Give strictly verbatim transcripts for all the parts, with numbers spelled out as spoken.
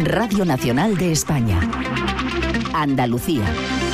Radio Nacional de España. Andalucía.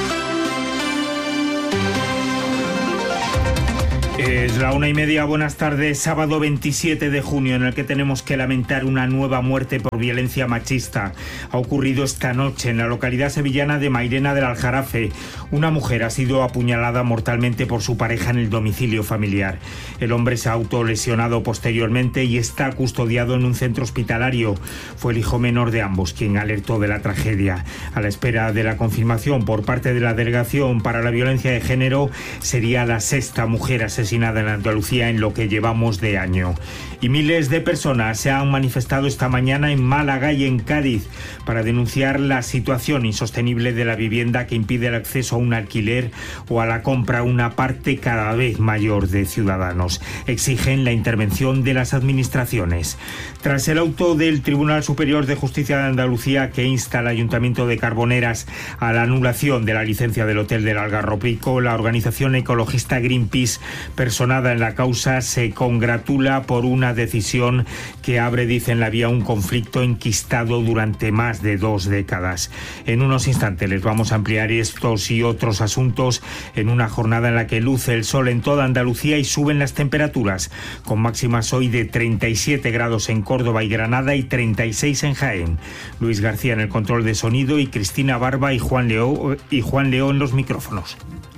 Es la una y media, buenas tardes, sábado veintisiete de junio, en el que tenemos que lamentar una nueva muerte por violencia machista. Ha ocurrido esta noche en la localidad sevillana de Mairena del Aljarafe. Una mujer ha sido apuñalada mortalmente por su pareja en el domicilio familiar. El hombre se ha autolesionado posteriormente y está custodiado en un centro hospitalario. Fue el hijo menor de ambos quien alertó de la tragedia. A la espera de la confirmación por parte de la Delegación para la Violencia de Género, sería la sexta mujer asesinada en Andalucía en lo que llevamos de año. Y miles de personas se han manifestado esta mañana en Málaga y en Cádiz para denunciar la situación insostenible de la vivienda que impide el acceso a un alquiler o a la compra una parte cada vez mayor de ciudadanos. Exigen la intervención de las administraciones. Tras el auto del Tribunal Superior de Justicia de Andalucía que insta al Ayuntamiento de Carboneras a la anulación de la licencia del Hotel del Algarropico, la organización ecologista Greenpeace, personada en la causa, se congratula por una decisión que abre, dicen, la vía a un conflicto enquistado durante más de dos décadas. En unos instantes les vamos a ampliar estos y otros asuntos en una jornada en la que luce el sol en toda Andalucía y suben las temperaturas, con máximas hoy de treinta y siete grados en Córdoba y Granada y treinta y seis en Jaén. Luis García en el control de sonido y Cristina Barba y Juan León, y Juan León en los micrófonos.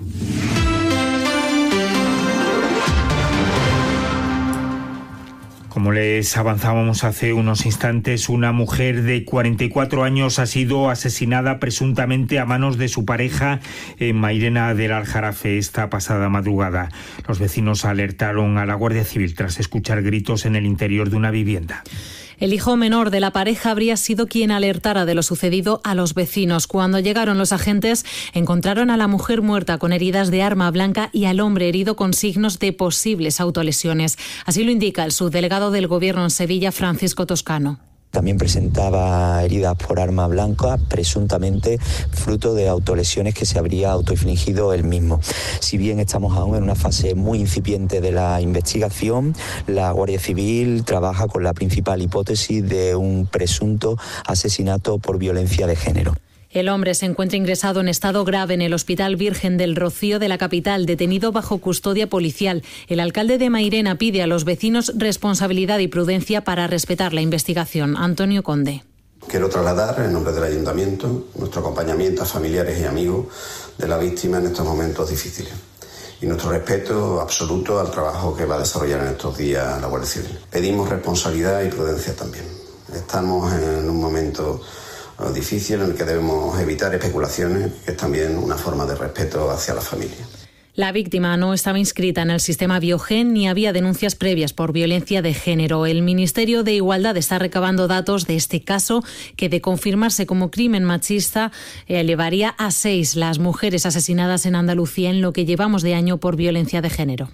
Como les avanzábamos hace unos instantes, una mujer de cuarenta y cuatro años ha sido asesinada presuntamente a manos de su pareja en Mairena del Aljarafe esta pasada madrugada. Los vecinos alertaron a la Guardia Civil tras escuchar gritos en el interior de una vivienda. El hijo menor de la pareja habría sido quien alertara de lo sucedido a los vecinos. Cuando llegaron los agentes, encontraron a la mujer muerta con heridas de arma blanca y al hombre herido con signos de posibles autolesiones. Así lo indica el subdelegado del Gobierno en Sevilla, Francisco Toscano. También presentaba heridas por arma blanca, presuntamente fruto de autolesiones que se habría autoinfligido él mismo. Si bien estamos aún en una fase muy incipiente de la investigación, la Guardia Civil trabaja con la principal hipótesis de un presunto asesinato por violencia de género. El hombre se encuentra ingresado en estado grave en el Hospital Virgen del Rocío de la capital, detenido bajo custodia policial. El alcalde de Mairena pide a los vecinos responsabilidad y prudencia para respetar la investigación. Antonio Conde. Quiero trasladar, en nombre del Ayuntamiento, nuestro acompañamiento a familiares y amigos de la víctima en estos momentos difíciles y nuestro respeto absoluto al trabajo que va a desarrollar en estos días la Guardia Civil. Pedimos responsabilidad y prudencia también. Estamos en un momento difícil en el que debemos evitar especulaciones, que es también una forma de respeto hacia la familia. La víctima no estaba inscrita en el sistema Biogen ni había denuncias previas por violencia de género. El Ministerio de Igualdad está recabando datos de este caso que, de confirmarse como crimen machista, elevaría a seis las mujeres asesinadas en Andalucía en lo que llevamos de año por violencia de género.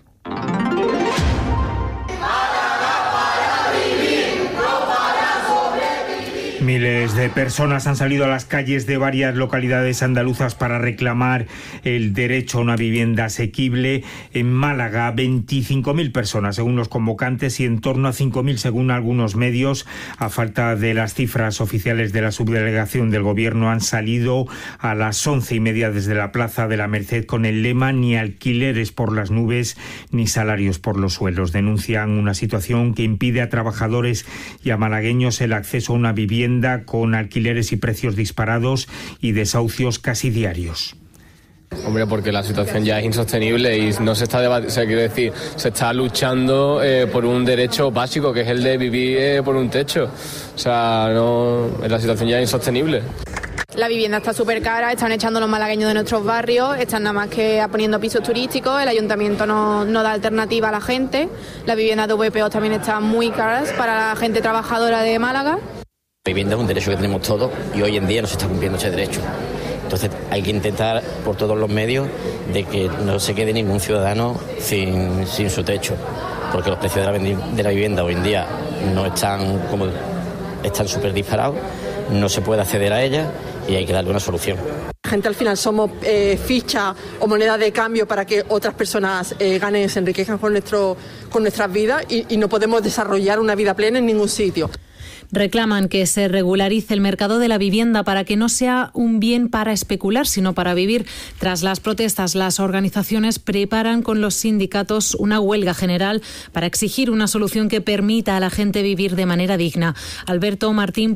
Miles de personas han salido a las calles de varias localidades andaluzas para reclamar el derecho a una vivienda asequible. En Málaga, veinticinco mil personas, según los convocantes, y en torno a cinco mil según algunos medios. A falta de las cifras oficiales de la subdelegación del Gobierno, han salido a las once y media desde la Plaza de la Merced con el lema "ni alquileres por las nubes, ni salarios por los suelos". Denuncian una situación que impide a trabajadores y a malagueños el acceso a una vivienda con alquileres y precios disparados y desahucios casi diarios. Hombre, porque la situación ya es insostenible y no se está debatiendo, o sea, quiero decir, se está luchando eh, por un derecho básico, que es el de vivir eh, por un techo. O sea, no, la situación ya es insostenible. La vivienda está súper cara, están echando los malagueños de nuestros barrios, están nada más que poniendo pisos turísticos, el ayuntamiento no, no da alternativa a la gente, las viviendas de V P O también están muy caras para la gente trabajadora de Málaga. La vivienda es un derecho que tenemos todos y hoy en día no se está cumpliendo ese derecho. Entonces hay que intentar por todos los medios de que no se quede ningún ciudadano sin, sin su techo, porque los precios de la, de la vivienda hoy en día no están como están súper disparados, no se puede acceder a ella y hay que darle una solución. La gente al final somos eh, ficha o moneda de cambio para que otras personas eh, ganen, se enriquezcan con, nuestro, con nuestras vidas y, y no podemos desarrollar una vida plena en ningún sitio. Reclaman que se regularice el mercado de la vivienda para que no sea un bien para especular, sino para vivir. Tras las protestas, las organizaciones preparan con los sindicatos una huelga general para exigir una solución que permita a la gente vivir de manera digna. Alberto Martín